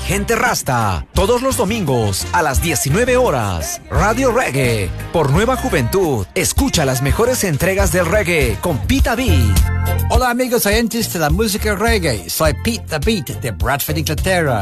Gente Rasta, todos los domingos a las 19 horas. Radio Reggae, por Nueva Juventud. Escucha las mejores entregas del reggae con Pete the Beat. Hola amigos oyentes de la música reggae, soy Pete the Beat de Bradford, Inglaterra.